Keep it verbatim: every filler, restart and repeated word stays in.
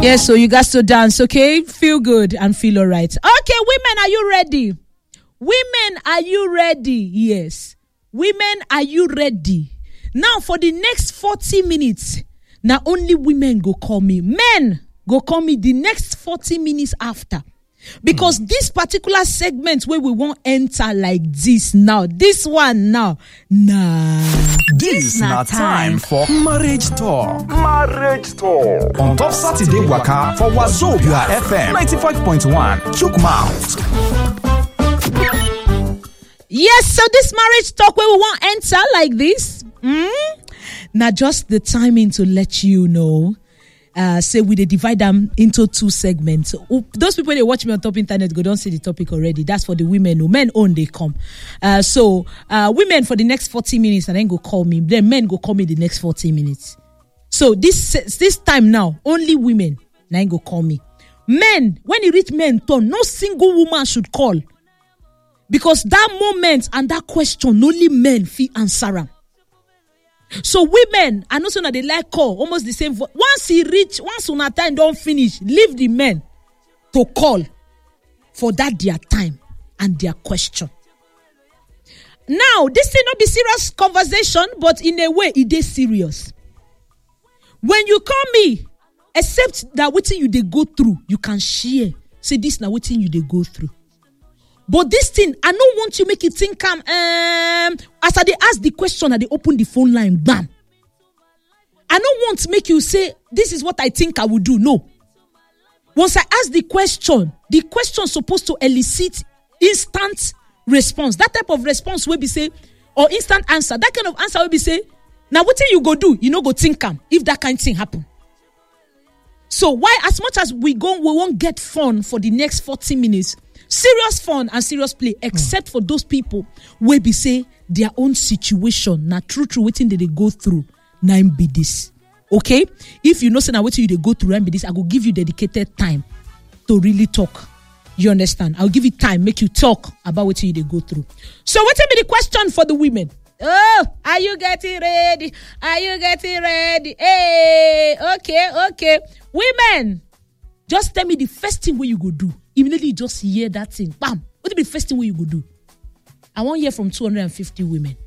Yes, so you got to dance, okay? Feel good and feel all right. Okay, women, are you ready? Women, are you ready? Yes. Women, are you ready? Now, for the next forty minutes, now only women go call me. Men go call me the next forty minutes after. Because mm. this particular segment where we won't enter like this now, this one now, nah. This is not time for Marriage Talk. Marriage Talk. On top Saturday Waka for Wazobia F M ninety-five point one, Chukmouth. Yes, so this marriage talk where we won't enter like this. Mm? Now just the timing to let you know. Uh, say we they divide them into two segments. Those people they watch me on top internet go don't see the topic already. That's for the women. No men own they come. Uh, so uh, women for the next forty minutes and then go call me. Then men go call me the next forty minutes. So this this time now only women then go call me. Men when you reach men turn, no single woman should call because that moment and that question only men fit answer them. So women, I know so that they like call almost the same voice. Once he reach, once una time don't finish, leave the men to call for that their time and their question. Now, this thing not be serious conversation, but in a way, it is serious. When you call me, except that what you they go through, you can share. Say this now what you they go through. But this thing, I don't want you make it think um, um as I they ask the question and they open the phone line, bam. I don't want to make you say, this is what I think I would do. No. Once I ask the question, the question supposed to elicit instant response. That type of response will be say, or instant answer. That kind of answer will be say, now what thing you go do? You know go think um, if that kind of thing happen. So why as much as we go, we won't get fun for the next forty minutes. Serious fun and serious play, except mm. for those people where be say their own situation, not true, true, waiting that they go through, nine be this. Okay? If you know, say now waiting you they go through, nine be this, I will give you dedicated time to really talk. You understand? I'll give you time, make you talk about what you they go through. So, what will be the question for the women? Oh, are you getting ready? Are you getting ready? Hey, okay, okay. Women, just tell me the first thing what you go do. Immediately you just hear that thing. Bam. What will be the first thing what you go do? I want to hear from two hundred fifty women.